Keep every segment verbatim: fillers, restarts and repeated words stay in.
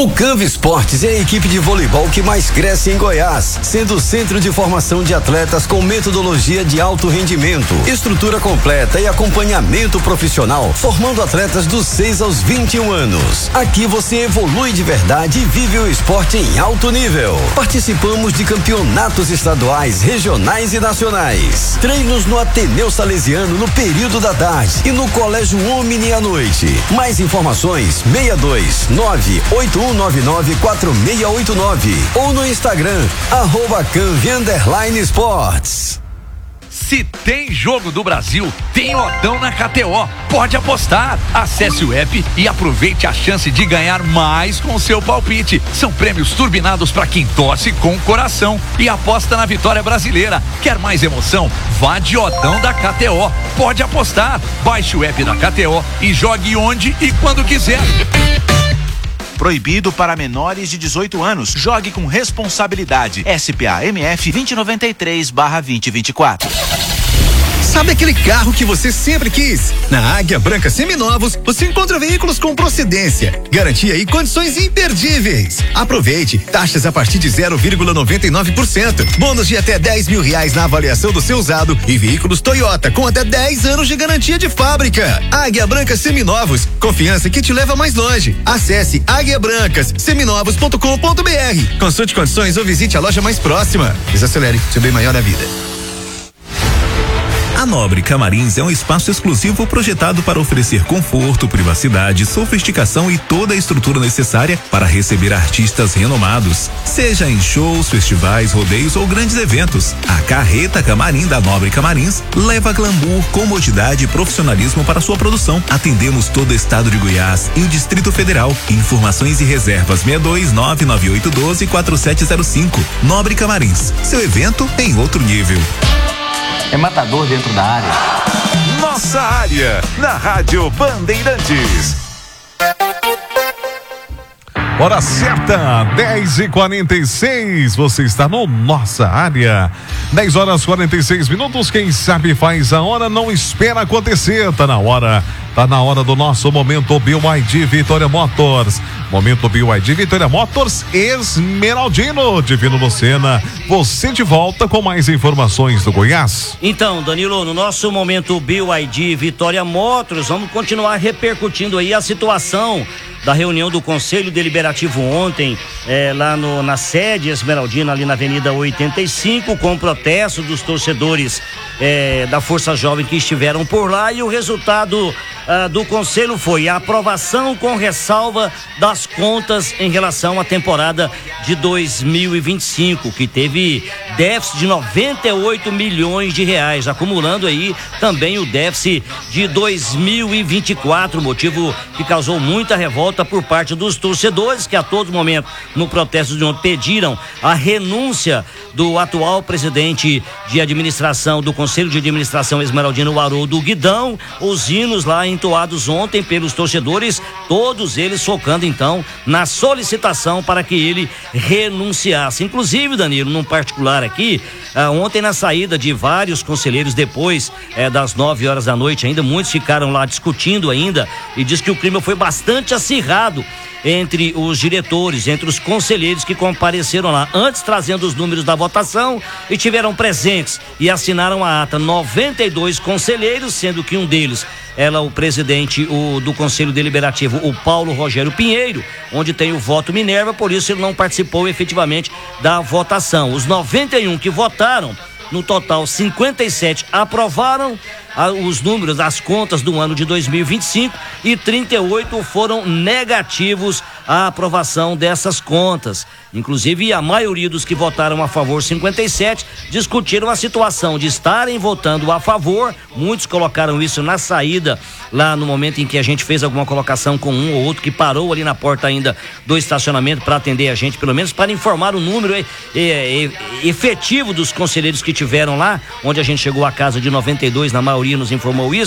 O Canva Esportes é a equipe de voleibol que mais cresce em Goiás, sendo o centro de formação de atletas com metodologia de alto rendimento, estrutura completa e acompanhamento profissional, formando atletas dos seis aos vinte e um anos. Aqui você evolui de verdade e vive o esporte em alto nível. Participamos de campeonatos estaduais, regionais e nacionais. Treinos no Ateneu Salesiano no período da tarde e no Colégio Omni à noite. Mais informações seis dois nove oito um nove nove quatro seis oito nove ou no Instagram arroba Canvi underline Esportes. Se tem jogo do Brasil, tem Odão na K T O. Pode apostar. Acesse o app e aproveite a chance de ganhar mais com o seu palpite. São prêmios turbinados para quem torce com o coração e aposta na vitória brasileira. Quer mais emoção? Vá de Odão da K T O. Pode apostar. Baixe o app da K T O e jogue onde e quando quiser. Proibido para menores de dezoito anos. Jogue com responsabilidade. S P A M F vinte e noventa e três barra vinte e vinte e quatro. Sabe aquele carro que você sempre quis? Na Águia Branca Seminovos, você encontra veículos com procedência, garantia e condições imperdíveis. Aproveite, taxas a partir de zero vírgula noventa e nove por cento, bônus de até dez mil reais na avaliação do seu usado e veículos Toyota com até dez anos de garantia de fábrica. Águia Branca Seminovos, confiança que te leva mais longe. Acesse águia brancas seminovos ponto com ponto br. Consulte condições ou visite a loja mais próxima. Desacelere, seu bem maior na vida. A Nobre Camarins é um espaço exclusivo projetado para oferecer conforto, privacidade, sofisticação e toda a estrutura necessária para receber artistas renomados. Seja em shows, festivais, rodeios ou grandes eventos, a Carreta Camarim da Nobre Camarins leva glamour, comodidade e profissionalismo para sua produção. Atendemos todo o estado de Goiás e o Distrito Federal. Informações e reservas seis dois nove nove oito um dois quatro sete zero cinco. Nobre Camarins, seu evento em outro nível. É matador dentro da área. Nossa área, na Rádio Bandeirantes. Hora certa, dez e quarenta e seis. Você está no Nossa Área. dez horas e quarenta e seis minutos. Quem sabe faz a hora, não espera acontecer. Tá na hora. Tá na hora do nosso Momento B Y D Vitória Motors. Momento B Y D Vitória Motors Esmeraldino. Divino Lucena, você de volta com mais informações do Goiás. Então, Danilo, no nosso Momento B Y D Vitória Motors, vamos continuar repercutindo aí a situação da reunião do Conselho Deliberativo ontem, é, lá no, na sede Esmeraldina, ali na Avenida oitenta e cinco, com protesto dos torcedores é, da Força Jovem que estiveram por lá, e o resultado ah, do Conselho foi a aprovação com ressalva das contas em relação à temporada de dois mil e vinte e cinco, que teve déficit de noventa e oito milhões de reais, acumulando aí também o déficit de dois mil e vinte e quatro, motivo que causou muita revolta por parte dos torcedores, que a todo momento no protesto de ontem pediram a renúncia do atual presidente de administração do Conselho de Administração Esmeraldino, Haroldo Guidão. Os hinos lá entoados ontem pelos torcedores, todos eles focando então na solicitação para que ele renunciasse. Inclusive, Danilo, num particular aqui, ah, ontem na saída de vários conselheiros, depois eh, das nove horas da noite ainda, muitos ficaram lá discutindo ainda, e diz que o clima foi bastante acirrado entre os diretores, entre os conselheiros que compareceram lá, antes trazendo os números da votação, e tiveram presentes e assinaram a ata noventa e dois conselheiros, sendo que um deles era o presidente o, do Conselho Deliberativo, o Paulo Rogério Pinheiro, onde tem o voto Minerva, por isso ele não participou efetivamente da votação. Os noventa e um que votaram, no total cinquenta e sete aprovaram ah, os números, as contas do ano de dois mil e vinte e cinco, e trinta e oito foram negativos à aprovação dessas contas. Inclusive, a maioria dos que votaram a favor, cinquenta e sete, discutiram a situação de estarem votando a favor. Muitos colocaram isso na saída, lá no momento em que a gente fez alguma colocação com um ou outro que parou ali na porta ainda do estacionamento para atender a gente, pelo menos para informar o número e, e, e, efetivo dos conselheiros que tiveram lá, onde a gente chegou à casa de noventa e dois, na maioria nos informou isso.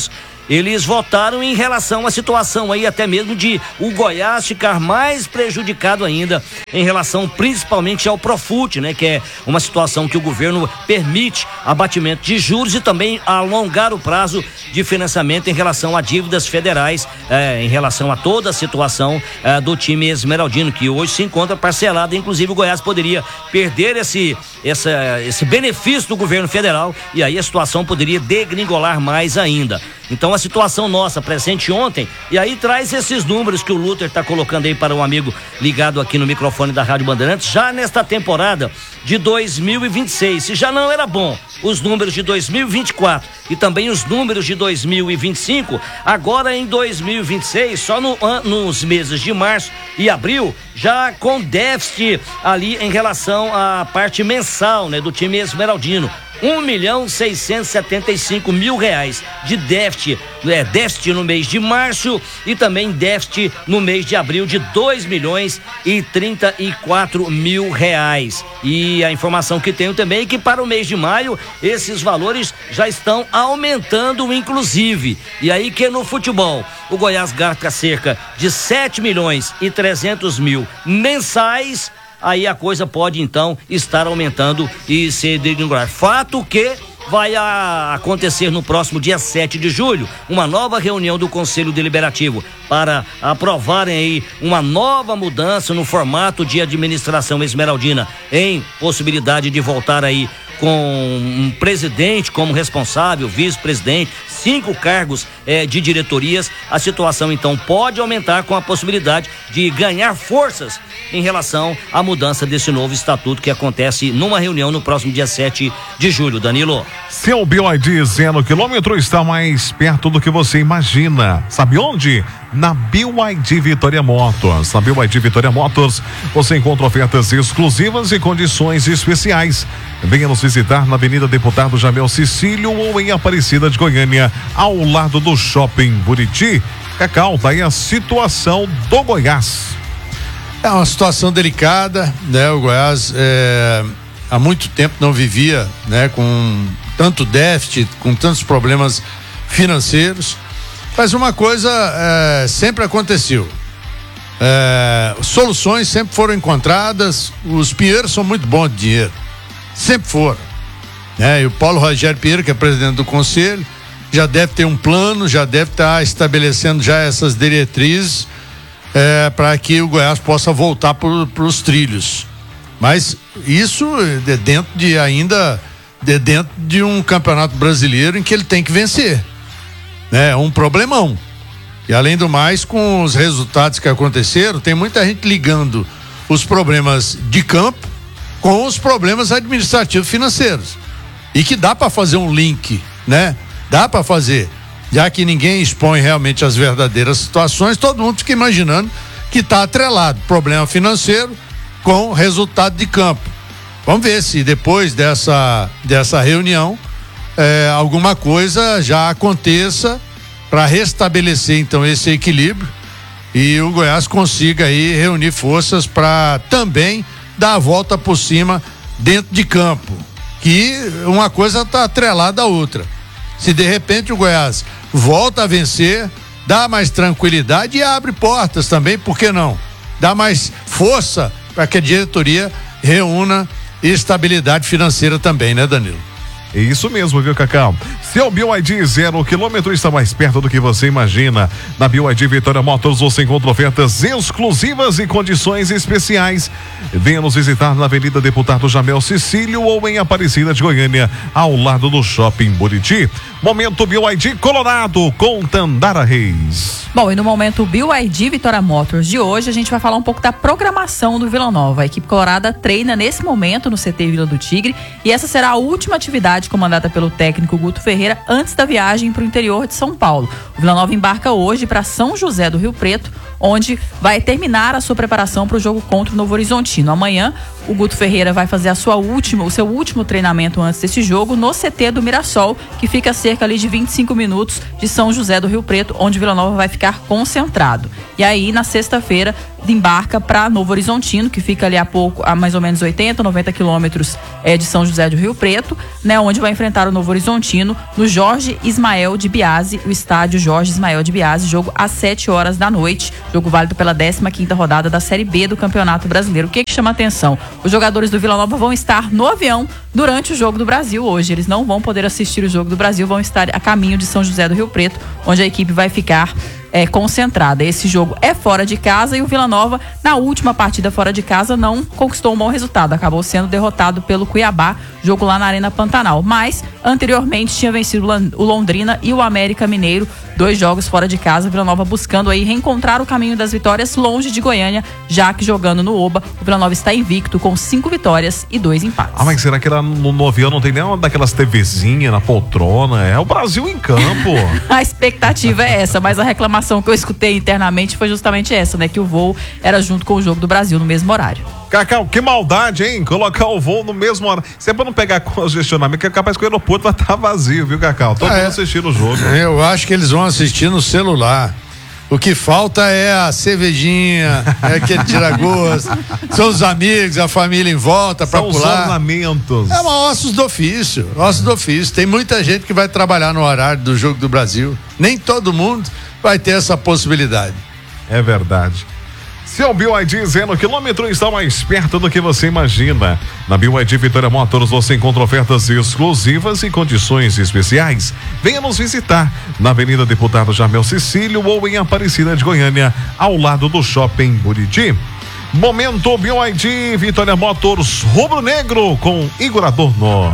eles votaram em relação à situação aí, até mesmo de o Goiás ficar mais prejudicado ainda em relação principalmente ao Profut, né? Que é uma situação que o governo permite abatimento de juros e também alongar o prazo de financiamento em relação a dívidas federais, eh, em relação a toda a situação eh, do time esmeraldino, que hoje se encontra parcelado. Inclusive o Goiás poderia perder esse, essa, esse benefício do governo federal e aí a situação poderia degringolar mais ainda. Então a situação nossa presente ontem, e aí traz esses números que o Luther está colocando aí para um amigo ligado aqui no microfone da Rádio Bandeirantes, já nesta temporada de dois mil e vinte e seis. Se já não era bom os números de dois mil e vinte e quatro e também os números de dois mil e vinte e cinco, agora em dois mil e vinte e seis, só no, nos meses de março e abril, já com déficit ali em relação à parte mensal, né, do time esmeraldino. Um milhão seiscentos e setenta e cinco mil reais de déficit, é, déficit no mês de março e também déficit no mês de abril de dois milhões e trinta e quatro mil reais. E a informação que tenho também é que para o mês de maio esses valores já estão aumentando, inclusive. E aí que no futebol o Goiás gasta cerca de sete milhões e trezentos mil mensais. Aí a coisa pode então estar aumentando e se degringolar. Fato que vai a, acontecer no próximo dia sete de julho, uma nova reunião do Conselho Deliberativo para aprovarem aí uma nova mudança no formato de administração esmeraldina, em possibilidade de voltar aí com um presidente como responsável, vice-presidente, cinco cargos eh, de diretorias. A situação então pode aumentar com a possibilidade de ganhar forças em relação à mudança desse novo estatuto que acontece numa reunião no próximo dia sete de julho. Danilo. Seu B Y D zero quilômetro está mais perto do que você imagina. Sabe onde? Na B Y D Vitória Motors. Na B Y D Vitória Motors você encontra ofertas exclusivas e condições especiais. Venha nos visitar na Avenida Deputado Jamel Cecílio ou em Aparecida de Goiânia, ao lado do Shopping Buriti. Cacau, tá aí a situação do Goiás. É uma situação delicada, né? O Goiás é, há muito tempo não vivia, né, com tanto déficit, com tantos problemas financeiros. Mas uma coisa é, sempre aconteceu. É, soluções sempre foram encontradas. Os Pinheiros são muito bons de dinheiro. Sempre foram. Né? E o Paulo Rogério Pinheiro, que é presidente do conselho, já deve ter um plano, já deve estar estabelecendo já essas diretrizes é, para que o Goiás possa voltar para os trilhos. Mas isso de dentro de ainda de dentro de um campeonato brasileiro em que ele tem que vencer. É um problemão. E além do mais, com os resultados que aconteceram, tem muita gente ligando os problemas de campo com os problemas administrativos financeiros. E que dá para fazer um link, né? Dá para fazer. Já que ninguém expõe realmente as verdadeiras situações, todo mundo fica imaginando que está atrelado problema financeiro com resultado de campo. Vamos ver se depois dessa, dessa reunião é, alguma coisa já aconteça para restabelecer então esse equilíbrio e o Goiás consiga aí reunir forças para também dar a volta por cima dentro de campo, que uma coisa está atrelada à outra. Se de repente o Goiás volta a vencer, dá mais tranquilidade e abre portas também, por que não? Dá mais força para que a diretoria reúna estabilidade financeira também, né, Danilo? É isso mesmo, viu, Cacau? Seu B Y D zero quilômetro está mais perto do que você imagina. Na B Y D Vitória Motors você encontra ofertas exclusivas e condições especiais. Venha nos visitar na Avenida Deputado Jamel Cecílio ou em Aparecida de Goiânia, ao lado do Shopping Buriti. Momento B Y D Colorado com Tandara Reis. Bom, e no momento B Y D Vitória Motors de hoje, a gente vai falar um pouco da programação do Vila Nova. A equipe colorada treina nesse momento no C T Vila do Tigre e essa será a última atividade comandada pelo técnico Guto Ferreira antes da viagem para o interior de São Paulo. O Vila Nova embarca hoje para São José do Rio Preto, onde vai terminar a sua preparação para o jogo contra o Novo Horizontino. Amanhã, o Guto Ferreira vai fazer a sua última, o seu último treinamento antes desse jogo no C T do Mirassol, que fica a cerca ali de vinte e cinco minutos de São José do Rio Preto, onde Vila Nova vai ficar concentrado. E aí, na sexta-feira, embarca para Novo Horizontino, que fica ali a pouco, a mais ou menos oitenta, noventa quilômetros é, de São José do Rio Preto, né, onde vai enfrentar o Novo Horizontino no Jorge Ismael de Biase, o estádio Jorge Ismael de Biase, jogo às sete horas da noite, jogo válido pela décima quinta rodada da Série B do Campeonato Brasileiro. O que que chama atenção? Os jogadores do Vila Nova vão estar no avião durante o Jogo do Brasil hoje. Eles não vão poder assistir o Jogo do Brasil, vão estar a caminho de São José do Rio Preto, onde a equipe vai ficar É, concentrada. Esse jogo é fora de casa e o Vila Nova, na última partida fora de casa, não conquistou um bom resultado. Acabou sendo derrotado pelo Cuiabá, jogo lá na Arena Pantanal. Mas, anteriormente, tinha vencido o Londrina e o América Mineiro, dois jogos fora de casa. Vila Nova buscando aí reencontrar o caminho das vitórias longe de Goiânia, já que jogando no Oba, o Vila Nova está invicto com cinco vitórias e dois empates. Ah, mas será que lá no, no avião não tem nenhuma daquelas TVzinhas na poltrona? É o Brasil em campo. A expectativa é essa, mas a reclamação que eu escutei internamente foi justamente essa, né? Que o voo era junto com o Jogo do Brasil no mesmo horário. Cacau, que maldade, hein? Colocar o voo no mesmo horário. Se é pra não pegar congestionamento, que é capaz que o aeroporto vai estar vazio, viu, Cacau? Todo ah, mundo é. assistindo o jogo. Eu acho que eles vão assistir no celular. O que falta é a cervejinha, é aquele tira-gosto, são os amigos, a família em volta para pular. São os ornamentos. É uma ossos do ofício, ossos do ofício. Tem muita gente que vai trabalhar no horário do Jogo do Brasil. Nem todo mundo vai ter essa possibilidade. É verdade. Seu B Y D dizendo, o quilômetro está mais perto do que você imagina. Na B Y D Vitória Motors você encontra ofertas exclusivas e condições especiais. Venha nos visitar na Avenida Deputado Jamel Cecílio ou em Aparecida de Goiânia, ao lado do Shopping Buriti. Momento B Y D Vitória Motors Rubro Negro com Igor Adorno.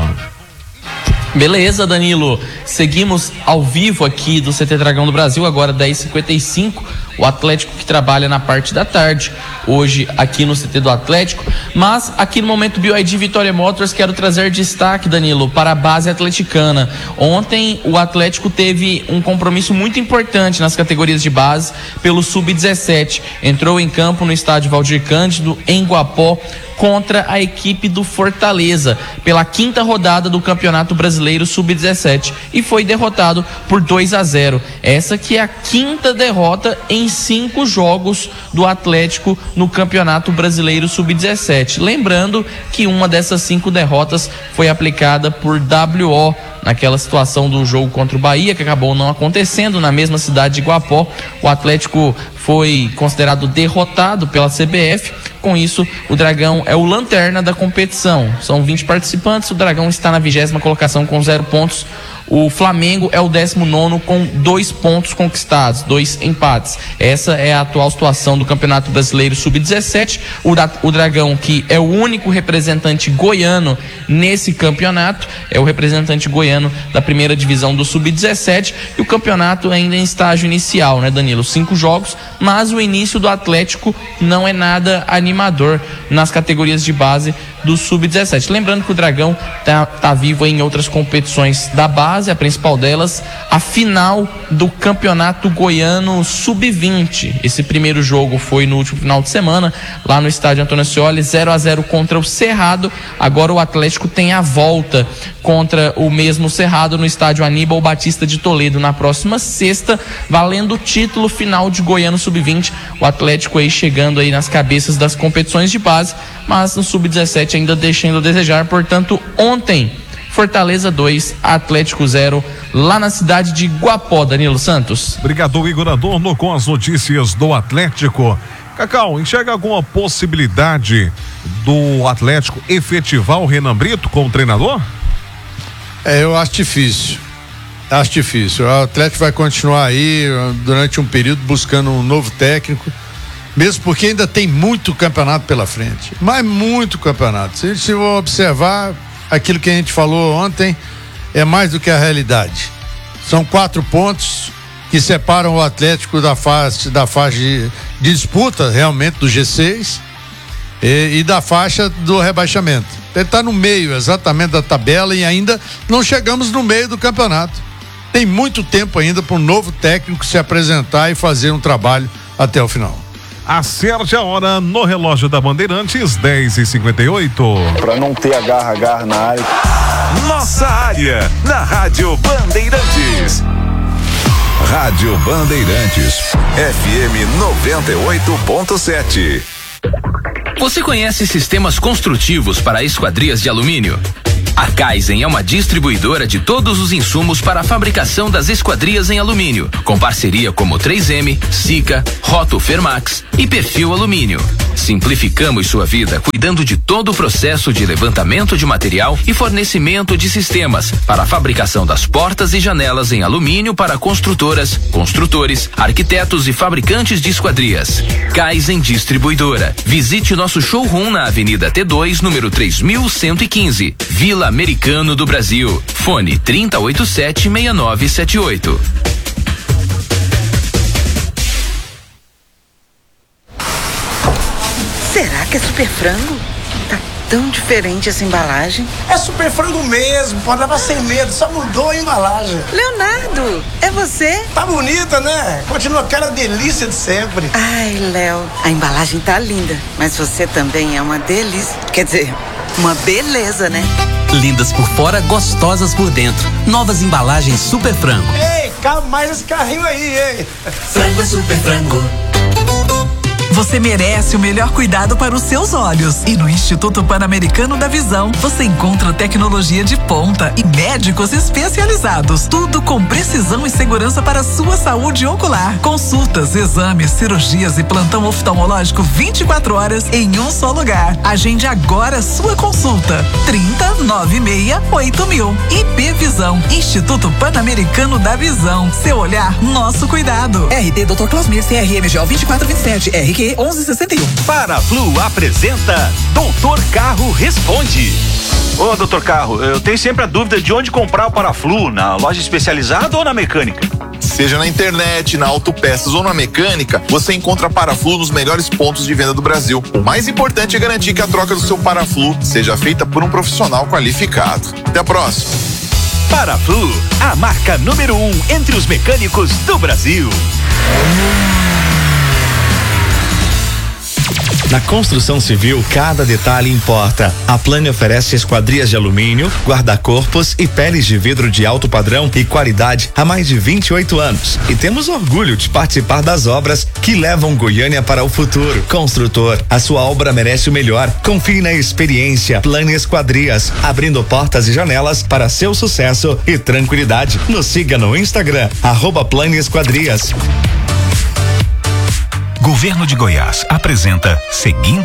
Beleza, Danilo. Seguimos ao vivo aqui do C T Dragão do Brasil, agora dez e cinquenta e cinco. O Atlético que trabalha na parte da tarde, hoje aqui no C T do Atlético. Mas aqui no momento B Y D Vitória Motors, quero trazer destaque, Danilo, para a base atleticana. Ontem o Atlético teve um compromisso muito importante nas categorias de base pelo sub dezessete. Entrou em campo no estádio Valdir Cândido, em Guapó, contra a equipe do Fortaleza, pela quinta rodada do Campeonato Brasileiro sub dezessete, e foi derrotado por dois a zero. Essa que é a quinta derrota em cinco jogos do Atlético no Campeonato Brasileiro sub dezessete. Lembrando que uma dessas cinco derrotas foi aplicada por W O, naquela situação do jogo contra o Bahia, que acabou não acontecendo na mesma cidade de Guapó. O Atlético foi considerado derrotado pela C B F. Com isso, o Dragão é o lanterna da competição. São vinte participantes, o Dragão está na vigésima colocação com zero pontos. O Flamengo é o décimo nono com dois pontos conquistados, dois empates. Essa é a atual situação do Campeonato Brasileiro sub dezessete. O, da, o Dragão, que é o único representante goiano nesse campeonato, é o representante goiano da primeira divisão do sub dezessete. E o campeonato ainda em estágio inicial, né, Danilo? Cinco jogos, mas o início do Atlético não é nada animador nas categorias de base do sub dezessete. Lembrando que o Dragão tá, tá vivo em outras competições da base, a principal delas, a final do Campeonato Goiano sub vinte. Esse primeiro jogo foi no último final de semana, lá no estádio Antônio Ascioli, zero a zero contra o Cerrado. Agora o Atlético tem a volta contra o mesmo Cerrado no estádio Aníbal Batista de Toledo na próxima sexta, valendo o título final de Goiano sub vinte. O Atlético aí chegando aí nas cabeças das competições de base, mas no sub dezessete ainda deixando a desejar. Portanto, ontem, Fortaleza dois, Atlético zero, lá na cidade de Guapó. Danilo Santos. Obrigado, Igor Adorno, com as notícias do Atlético. Cacau, enxerga alguma possibilidade do Atlético efetivar o Renan Brito como treinador? É, eu acho difícil. Acho difícil. O Atlético vai continuar aí durante um período buscando um novo técnico, mesmo porque ainda tem muito campeonato pela frente, mas muito campeonato. Se a gente for observar aquilo que a gente falou ontem, é mais do que a realidade. São quatro pontos que separam o Atlético da faixa, da faixa de, de disputa realmente do G seis e, e da faixa do rebaixamento. Ele está no meio exatamente da tabela e ainda não chegamos no meio do campeonato. Tem muito tempo ainda para um novo técnico se apresentar e fazer um trabalho até o final. Acerte a hora no relógio da Bandeirantes, dez e cinquenta e oito. Para não ter agarra-agarra na área. Nossa área, na Rádio Bandeirantes. Rádio Bandeirantes, F M noventa e oito ponto sete. Você conhece sistemas construtivos para esquadrias de alumínio? A Kaizen é uma distribuidora de todos os insumos para a fabricação das esquadrias em alumínio, com parceria como três M, Sika, Roto Fermax e Perfil Alumínio. Simplificamos sua vida cuidando de todo o processo de levantamento de material e fornecimento de sistemas para a fabricação das portas e janelas em alumínio para construtoras, construtores, arquitetos e fabricantes de esquadrias. Kaizen Distribuidora. Visite nosso showroom na Avenida T dois, número três mil cento e quinze, Vila Americano do Brasil. Fone trinta e oito sete, seis nove sete oito. Será que é super frango? Tá tão diferente essa embalagem. É super frango mesmo, pode levar sem medo, só mudou a embalagem. Leonardo, é você? Tá bonita, né? Continua aquela delícia de sempre. Ai, Léo, a embalagem tá linda, mas você também é uma delícia. Quer dizer, uma beleza, né? Lindas por fora, gostosas por dentro. Novas embalagens Super Frango. Ei, cabe mais esse carrinho aí, hein? Frango Super Frango. Você merece o melhor cuidado para os seus olhos. E no Instituto Pan-Americano da Visão, você encontra tecnologia de ponta e médicos especializados. Tudo com precisão e segurança para a sua saúde ocular. Consultas, exames, cirurgias e plantão oftalmológico vinte e quatro horas em um só lugar. Agende agora a sua consulta. trinta, noventa e seis, oito mil. I P Visão, Instituto Pan-Americano da Visão. Seu olhar, nosso cuidado. R T doutor Clausmir, C R M G O vinte e quatro vinte e sete, R Q onze sessenta e um. Paraflu apresenta Doutor Carro Responde. Ô, doutor Carro, eu tenho sempre a dúvida de onde comprar o Paraflu, na loja especializada ou na mecânica? Seja na internet, na autopeças ou na mecânica, você encontra Paraflu nos melhores pontos de venda do Brasil. O mais importante é garantir que a troca do seu Paraflu seja feita por um profissional qualificado. Até a próxima. Paraflu, a marca número um entre os mecânicos do Brasil. Na construção civil, cada detalhe importa. A Plane oferece esquadrias de alumínio, guarda-corpos e peles de vidro de alto padrão e qualidade há mais de vinte e oito anos. E temos orgulho de participar das obras que levam Goiânia para o futuro. Construtor, a sua obra merece o melhor. Confie na experiência. Plane Esquadrias, abrindo portas e janelas para seu sucesso e tranquilidade. Nos siga no Instagram, arroba Plane Esquadrias. Governo de Goiás apresenta Seguindo